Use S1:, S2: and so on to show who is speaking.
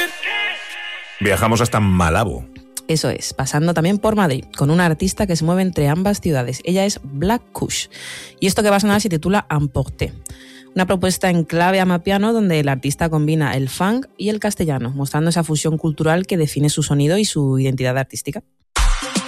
S1: Viajamos hasta Malabo.
S2: Eso es, pasando también por Madrid, con una artista que se mueve entre ambas ciudades. Ella es Black Kush. Y esto que va a sonar se titula Emporté. Una propuesta en clave amapiano donde el artista combina el funk y el castellano, mostrando esa fusión cultural que define su sonido y su identidad artística.